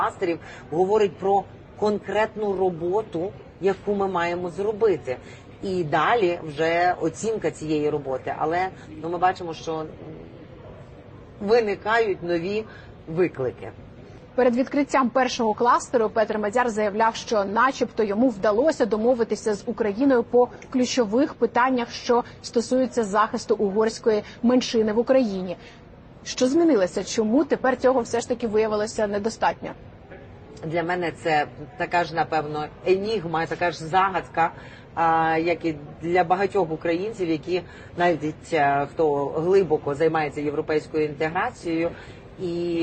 кластерів говорить про конкретну роботу, яку ми маємо зробити. І далі вже оцінка цієї роботи. Але ми бачимо, що виникають нові виклики. Перед відкриттям першого кластеру Петр Мадяр заявляв, що начебто йому вдалося домовитися з Україною по ключових питаннях, що стосуються захисту угорської меншини в Україні. Що змінилося? Чому тепер цього все ж таки виявилося недостатньо? Для мене це така ж, напевно, енігма, така ж загадка, як і для багатьох українців, які навіть хто глибоко займається європейською інтеграцією. І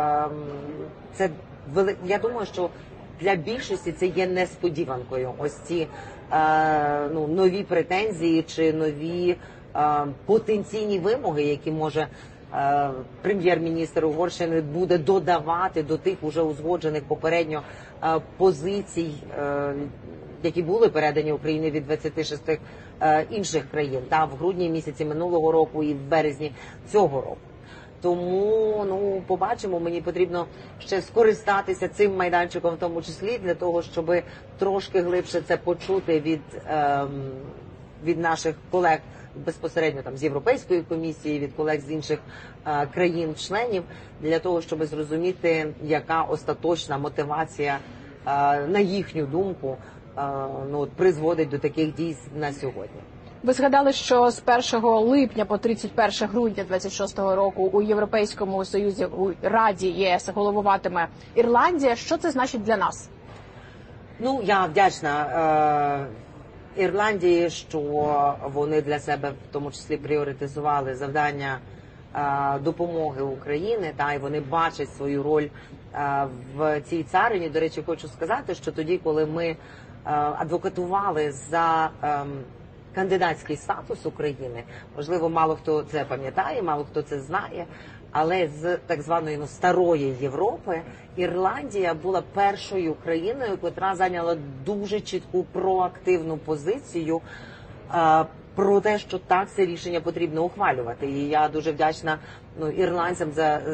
я думаю, що для більшості це є несподіванкою. Ось ці нові претензії чи нові потенційні вимоги, які може прем'єр-міністр Угорщини буде додавати до тих уже узгоджених попередньо позицій, які були передані Україні від 26 інших країн, в грудні місяці минулого року і в березні цього року. Тому, побачимо, мені потрібно ще скористатися цим майданчиком, в тому числі, для того, щоб трошки глибше це почути від наших колег безпосередньо з Європейської комісії, від колег з інших країн-членів, для того, щоб зрозуміти, яка остаточна мотивація, на їхню думку, призводить до таких дій на сьогодні. Ви згадали, що з 1 липня по 31 грудня 26-го року у Європейському Союзі, у Раді ЄС головуватиме Ірландія. Що це значить для нас? Я вдячна Ірландії, що вони для себе в тому числі пріоритизували завдання допомоги України, і вони бачать свою роль в цій царині. До речі, хочу сказати, що тоді, коли ми адвокатували за кандидатський статус України, можливо, мало хто це пам'ятає, мало хто це знає, але з так званої старої Європи Ірландія була першою країною, яка зайняла дуже чітку проактивну позицію про те, що так, це рішення потрібно ухвалювати. І я дуже вдячна ірландцям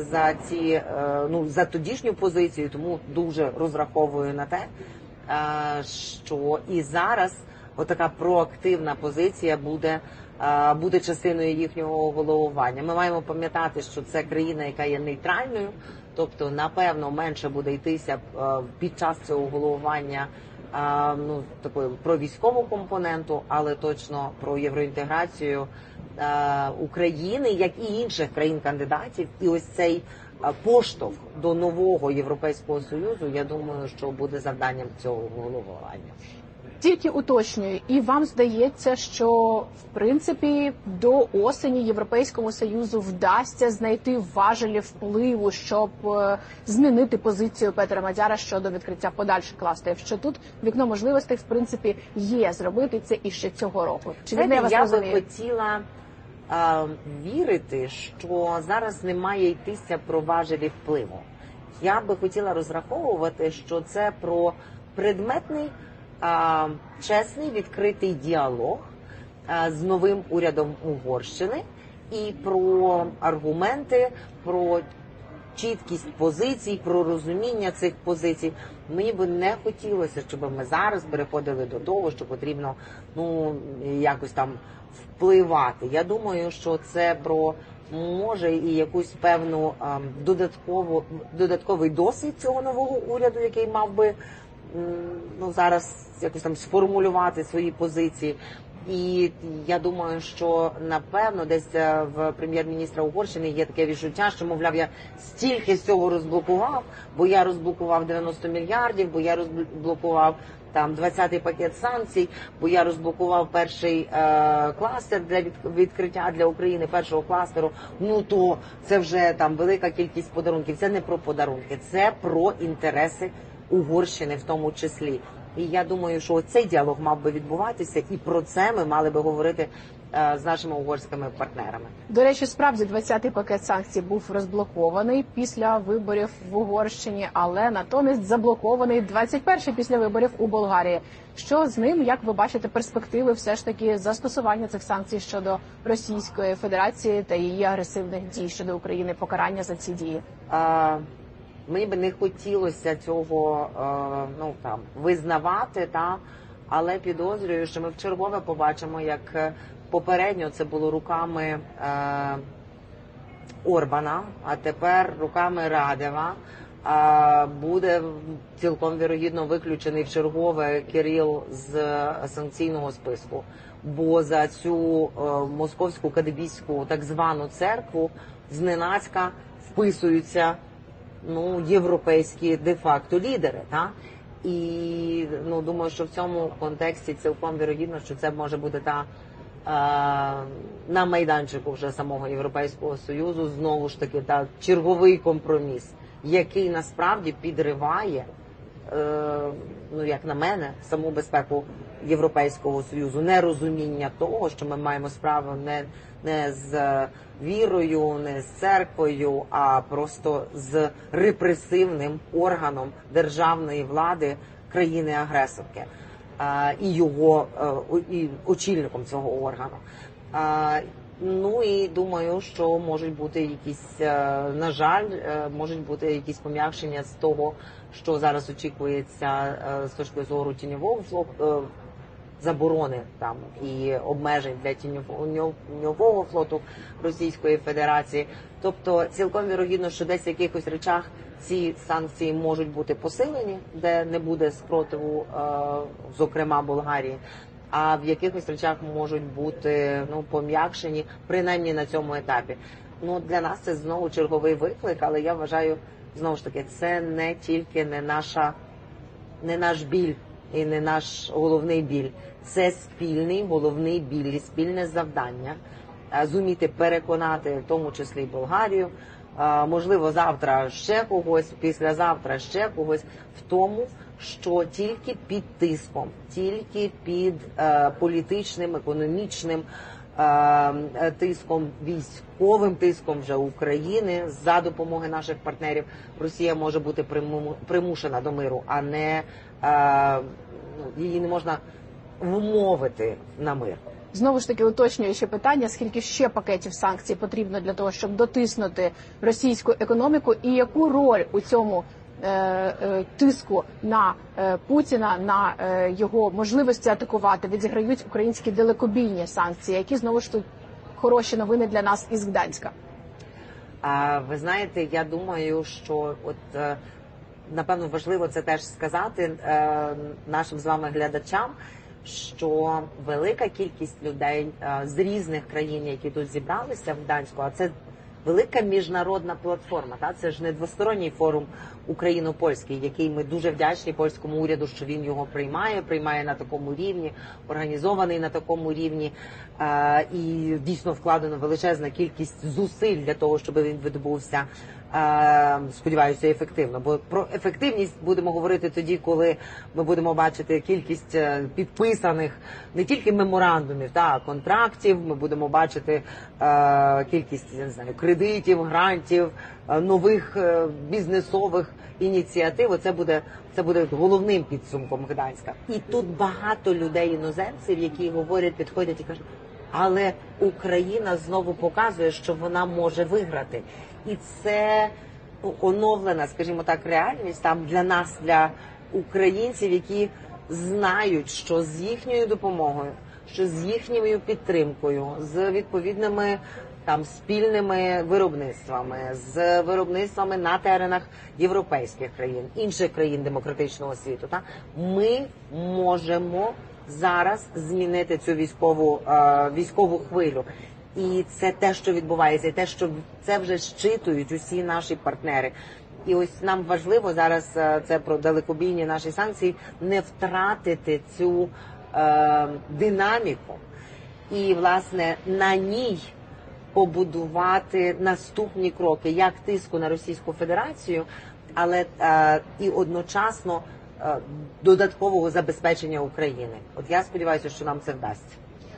за тодішню позицію, тому дуже розраховую на те, що і зараз отака проактивна позиція буде частиною їхнього головування. Ми маємо пам'ятати, що це країна, яка є нейтральною, тобто, напевно, менше буде йтися під час цього головування про військову компоненту, але точно про євроінтеграцію України, як і інших країн-кандидатів. І ось цей поштовх до нового Європейського Союзу, я думаю, що буде завданням цього головування. Тільки уточнюю, і вам здається, що, в принципі, до осені Європейському Союзу вдасться знайти важелі впливу, щоб змінити позицію Петра Мадяра щодо відкриття подальших кластерів? Що тут вікно можливостей, в принципі, є зробити це і ще цього року? Чи я вас розумію? Я би хотіла вірити, що зараз не має йтися про важелі впливу. Я би хотіла розраховувати, що це про предметний, чесний, відкритий діалог з новим урядом Угорщини і про аргументи, про чіткість позицій, про розуміння цих позицій. Мені би не хотілося, щоб ми зараз переходили до того, що потрібно якось там впливати. Я думаю, що це про може і якусь певну додатковий досвід цього нового уряду, який мав би зараз якось там сформулювати свої позиції. І я думаю, що, напевно, десь в прем'єр-міністра Угорщини є таке відчуття, що, мовляв, я стільки з цього розблокував, бо я розблокував 90 мільярдів, бо я розблокував 20-й пакет санкцій, бо я розблокував перший кластер для відкриття для України першого кластеру. То це вже велика кількість подарунків. Це не про подарунки, це про інтереси Угорщини в тому числі. І я думаю, що цей діалог мав би відбуватися, і про це ми мали би говорити з нашими угорськими партнерами. До речі, справді 20-й пакет санкцій був розблокований після виборів в Угорщині, але натомість заблокований 21-й після виборів у Болгарії. Що з ним, як ви бачите, перспективи все ж таки застосування цих санкцій щодо Російської Федерації та її агресивних дій щодо України, покарання за ці дії? Мені би не хотілося цього визнавати, але підозрюю, що ми вчергове побачимо, як попередньо це було руками Орбана, а тепер руками Радєва. Буде цілком вірогідно виключений вчергове Кирил з санкційного списку. Бо за цю московську кадебійську так звану церкву зненацька вписуються європейські де-факто лідери. І думаю, що в цьому контексті цілком вірогідно, що це може бути на майданчику вже самого Європейського Союзу знову ж таки черговий компроміс, який насправді підриває, як на мене, саму безпеку Європейського Союзу, нерозуміння того, що ми маємо справу не з вірою, не з церквою, а просто з репресивним органом державної влади країни-агресорки і очільником цього органу. І думаю, що можуть бути якісь, на жаль, можуть бути якісь пом'якшення з того, що зараз очікується з точки зору тіньового флоту, заборони і обмежень для тіньового флоту Російської Федерації. Тобто цілком вірогідно, що десь в якихось речах ці санкції можуть бути посилені, де не буде спротиву, зокрема Болгарії, а в якихось речах можуть бути пом'якшені, принаймні на цьому етапі. Для нас це знову черговий виклик, але я вважаю, знову ж таки, це не тільки не наш біль і не наш головний біль. Це спільний головний біль і спільне завдання зуміти переконати, в тому числі і Болгарію, можливо, завтра ще когось, післязавтра ще когось, в тому, що тільки під тиском, тільки під політичним, економічним тиском, військовим тиском вже України за допомоги наших партнерів Росія може бути примушена до миру, а не її не можна вмовити на мир. Знову ж таки уточнюю ще питання, скільки ще пакетів санкцій потрібно для того, щоб дотиснути російську економіку, і яку роль у цьому тиску на Путіна, на його можливості атакувати, відіграють українські далекобійні санкції, які, знову ж таки, хороші новини для нас із Гданська. Ви знаєте, я думаю, що напевно важливо це теж сказати нашим з вами глядачам, що велика кількість людей з різних країн, які тут зібралися в Гданську, а це велика міжнародна платформа, це ж не двосторонній форум україно-польський, який ми дуже вдячні польському уряду, що він його приймає на такому рівні, організований на такому рівні, і дійсно вкладено величезна кількість зусиль для того, щоб він відбувся, сподіваюся, ефективно. Бо про ефективність будемо говорити тоді, коли ми будемо бачити кількість підписаних не тільки меморандумів, а контрактів, ми будемо бачити кількість, я не знаю, кредитів, грантів, нових бізнесових ініціатив. Це буде головним підсумком Гданська. І тут багато людей, іноземців, які підходять і кажуть, але Україна знову показує, що вона може виграти. І це оновлена, скажімо так, реальність для нас, для українців, які знають, що з їхньою допомогою, що з їхньою підтримкою, з відповідними спільними виробництвами, з виробництвами на теренах європейських країн, інших країн демократичного світу, ми можемо зараз змінити цю військову хвилю. І це те, що відбувається, і те, що це вже щитують усі наші партнери. І ось нам важливо зараз, це про далекобійні наші санкції, не втратити цю динаміку і, власне, на ній побудувати наступні кроки, як тиску на Російську Федерацію, але і одночасно додаткового забезпечення України. От я сподіваюся, що нам це вдасться.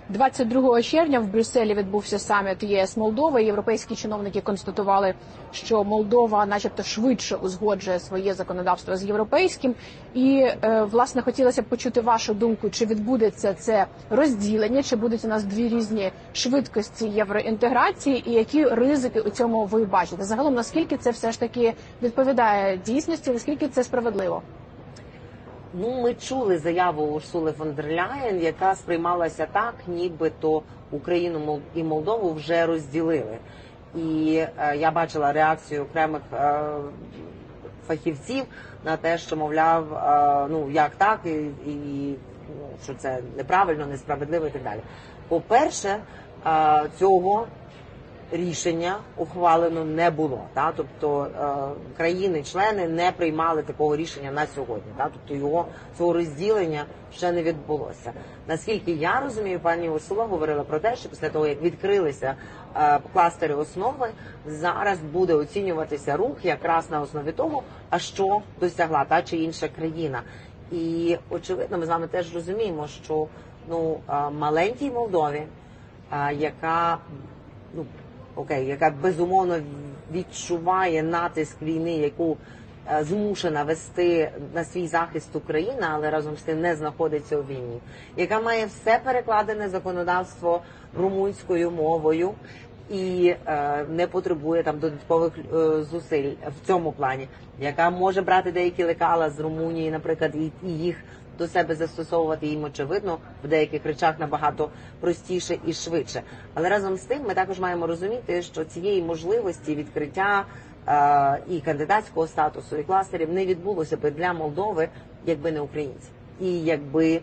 22 червня в Брюсселі відбувся саміт ЄС-Молдова. Європейські чиновники констатували, що Молдова начебто швидше узгоджує своє законодавство з європейським. І, власне, хотілося б почути вашу думку, чи відбудеться це розділення, чи будуть у нас дві різні швидкості євроінтеграції, і які ризики у цьому ви бачите? Загалом, наскільки це все ж таки відповідає дійсності, наскільки це справедливо? Ну, ми чули заяву Урсули фон дер Ляєн, яка сприймалася так, нібито Україну і Молдову вже розділили. І я бачила реакцію окремих фахівців на те, що, мовляв, ну, як так, і що це неправильно, несправедливо і так далі. По-перше, цього рішення ухвалено не було. Тобто країни-члени не приймали такого рішення на сьогодні. Тобто цього розділення ще не відбулося. Наскільки я розумію, пані Урсула говорила про те, що після того, як відкрилися кластери основи, зараз буде оцінюватися рух якраз на основі того, а що досягла та чи інша країна. І, очевидно, ми з вами теж розуміємо, що маленькій Молдові, яка яка безумовно відчуває натиск війни, яку змушена вести на свій захист Україна, але разом з тим не знаходиться у війні, яка має все перекладене законодавство румунською мовою і не потребує там додаткових зусиль в цьому плані, яка може брати деякі лекала з Румунії, наприклад, і їх до себе застосовувати, їм, очевидно, в деяких речах набагато простіше і швидше. Але разом з тим ми також маємо розуміти, що цієї можливості відкриття і кандидатського статусу, і кластерів не відбулося б для Молдови, якби не українці. І якби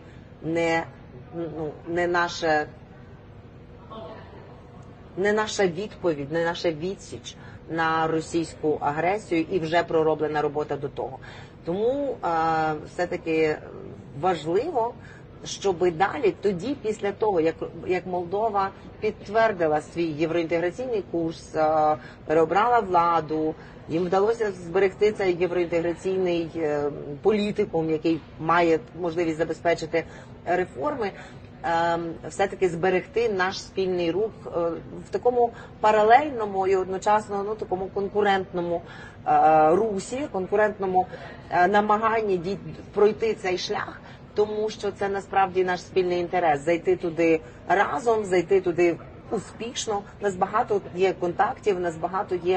не наша відповідь, не наша відсіч на російську агресію і вже пророблена робота до того. Тому все-таки важливо, щоб далі, тоді, після того, як Молдова підтвердила свій євроінтеграційний курс, переобрала владу, їм вдалося зберегти цей євроінтеграційний політикум, який має можливість забезпечити реформи, все-таки зберегти наш спільний рух в такому паралельному і одночасно такому конкурентному русі, конкурентному намаганні пройти цей шлях, тому що це насправді наш спільний інтерес – зайти туди разом, зайти туди успішно. У нас багато є контактів, у нас багато є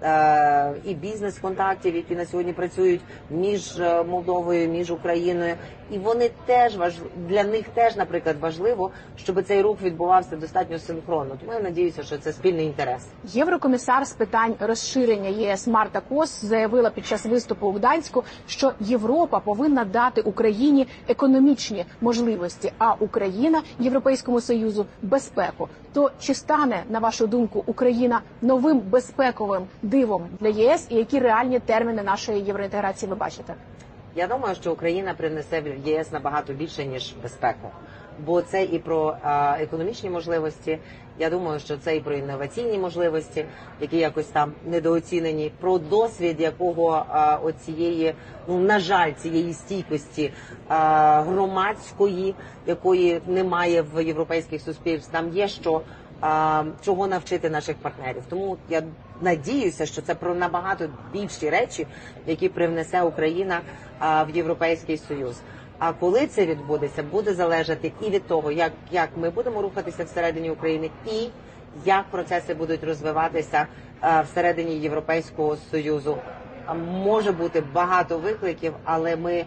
і бізнес-контактів, які на сьогодні працюють між Молдовою, між Україною. І вони теж для них теж, наприклад, важливо, щоб цей рух відбувався достатньо синхронно. Тому я надіюся, що це спільний інтерес. Єврокомісар з питань розширення ЄС Марта Кос заявила під час виступу у Гданську, що Європа повинна дати Україні економічні можливості, а Україна Європейському Союзу безпеку. То чи стане, на вашу думку, Україна новим безпековим дивом для ЄС, і які реальні терміни нашої євроінтеграції ви бачите? Я думаю, що Україна принесе в ЄС набагато більше, ніж безпеку. Бо це і про економічні можливості, я думаю, що це і про інноваційні можливості, які якось там недооцінені, про досвід, якого оцієї, на жаль, цієї стійкості громадської, якої немає в європейських суспільствах. Там є чого навчити наших партнерів. Тому я надіюся, що це про набагато більші речі, які привнесе Україна в Європейський Союз. А коли це відбудеться, буде залежати і від того, як ми будемо рухатися всередині України, і як процеси будуть розвиватися всередині Європейського Союзу. Може бути багато викликів, але ми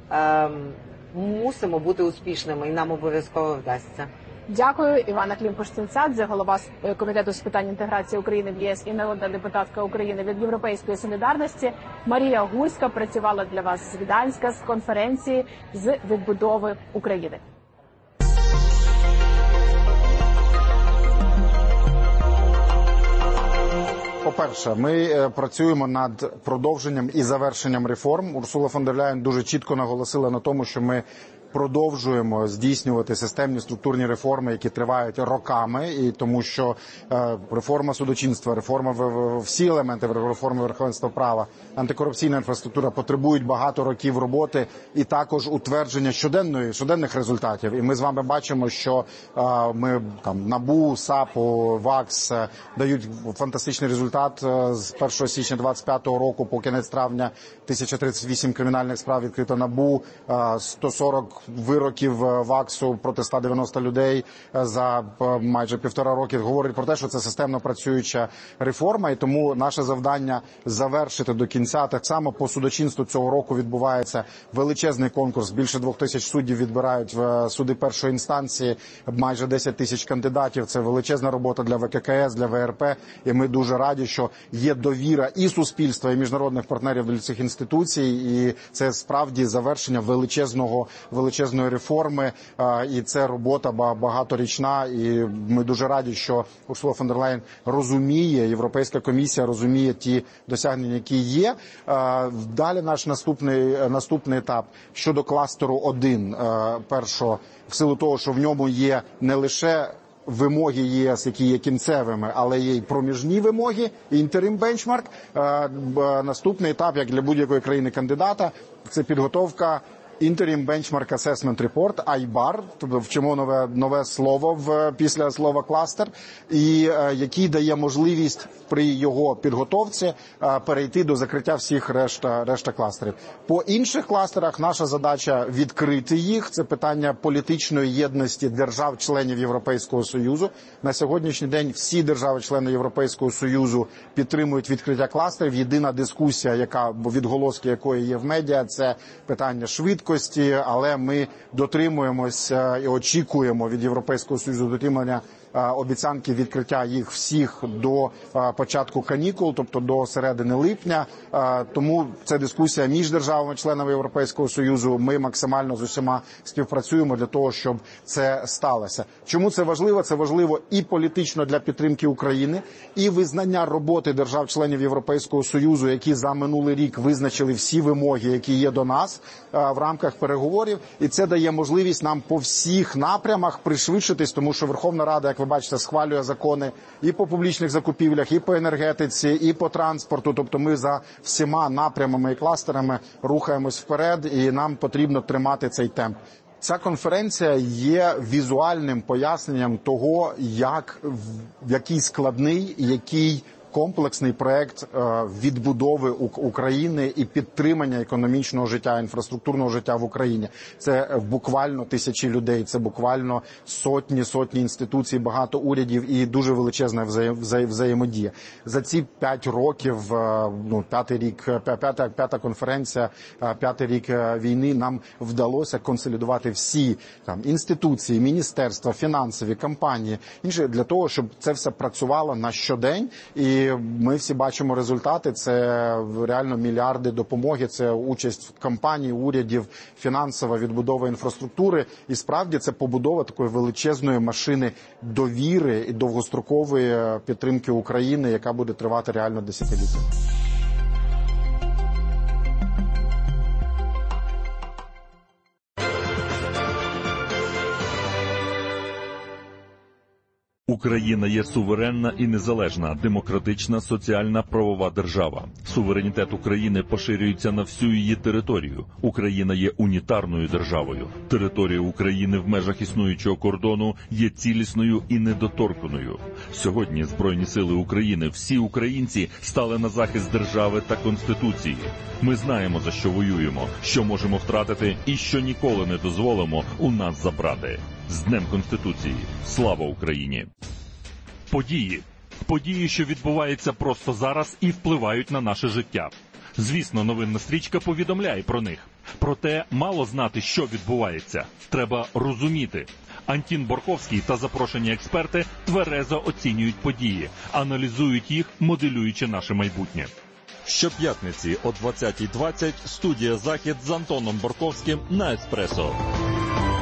мусимо бути успішними, і нам обов'язково вдасться. Дякую. Івана Климпуш-Цинцадзе, голова Комітету з питань інтеграції України в ЄС і народна депутатка України від Європейської солідарності. Марія Гурська працювала для вас з Гданська, з конференції з відбудови України. По-перше, ми працюємо над продовженням і завершенням реформ. Урсула фон дер Ляєн дуже чітко наголосила на тому, що ми продовжуємо здійснювати системні структурні реформи, які тривають роками, і тому що реформа судочинства, реформа всі елементи реформи верховенства права, антикорупційна інфраструктура потребують багато років роботи і також утвердження щоденних результатів. І ми з вами бачимо, що ми там НАБУ, САПу, ВАКС дають фантастичний результат. З 1 січня 2025 року по кінець травня 1038 кримінальних справ відкрито НАБУ, 140 вироків ВАКСу проти 190 людей за майже 1,5 роки. Говорить про те, що це системно працююча реформа, і тому наше завдання завершити до кінця. Так само по судочинству цього року відбувається величезний конкурс. Більше 2000 суддів відбирають в суди першої інстанції, майже 10 тисяч кандидатів. Це величезна робота для ВККС, для ВРП, і ми дуже раді, що є довіра і суспільства, і міжнародних партнерів до цих інституцій, і це справді завершення величезної реформи, і це робота багаторічна, і ми дуже раді, що Урсула фон дер Ляєн розуміє, Європейська комісія розуміє ті досягнення, які є. Далі наш наступний етап щодо кластеру 1. Першого, в силу того, що в ньому є не лише вимоги ЄС, які є кінцевими, але є й проміжні вимоги, інтерим бенчмарк. Наступний етап, як для будь-якої країни-кандидата, це підготовка Interim Benchmark Assessment Report, IBAR, тобто вчимо нове слово після слова кластер, і який дає можливість при його підготовці перейти до закриття всіх решта кластерів. По інших кластерах наша задача відкрити їх. Це питання політичної єдності держав-членів Європейського Союзу. На сьогоднішній день всі держави-члени Європейського Союзу підтримують відкриття кластерів. Єдина дискусія, відголоски якої є в медіа, це питання швидкості, але ми дотримуємося і очікуємо від Європейського Союзу дотримання обіцянки відкриття їх всіх до початку канікул, тобто до середини липня. Тому це дискусія між державами-членами Європейського Союзу. Ми максимально з усіма співпрацюємо для того, щоб це сталося. Чому це важливо? Це важливо і політично для підтримки України, і визнання роботи держав-членів Європейського Союзу, які за минулий рік визначили всі вимоги, які є до нас в рамках переговорів. І це дає можливість нам по всіх напрямах пришвидшитись, тому що Верховна Рада, як ви бачите, схвалює закони і по публічних закупівлях, і по енергетиці, і по транспорту. Тобто ми за всіма напрямами і кластерами рухаємось вперед, і нам потрібно тримати цей темп. Ця конференція є візуальним поясненням того, який складний, який комплексний проект відбудови України і підтримання економічного життя, інфраструктурного життя в Україні. Це буквально тисячі людей, це буквально сотні інституцій, багато урядів і дуже величезна взаємодія. За ці 5 років, п'ята конференція, 5-й рік війни, нам вдалося консолідувати всі інституції, міністерства, фінансові, компанії, інші, для того, щоб це все працювало на щодень. І ми всі бачимо результати. Це реально мільярди допомоги, це участь компаній, урядів, фінансова відбудова інфраструктури. І справді це побудова такої величезної машини довіри і довгострокової підтримки України, яка буде тривати реально десятиліття. Україна є суверенна і незалежна, демократична, соціальна, правова держава. Суверенітет України поширюється на всю її територію. Україна є унітарною державою. Територія України в межах існуючого кордону є цілісною і недоторканою. Сьогодні Збройні сили України, всі українці стали на захист держави та Конституції. Ми знаємо, за що воюємо, що можемо втратити і що ніколи не дозволимо у нас забрати. З Днем Конституції! Слава Україні! Події, що відбуваються просто зараз і впливають на наше життя. Звісно, новинна стрічка повідомляє про них. Проте мало знати, що відбувається. Треба розуміти. Антін Борковський та запрошені експерти тверезо оцінюють події, аналізують їх, моделюючи наше майбутнє. Щоп'ятниці о 20:20 студія «Захід» з Антоном Борковським на «Еспресо».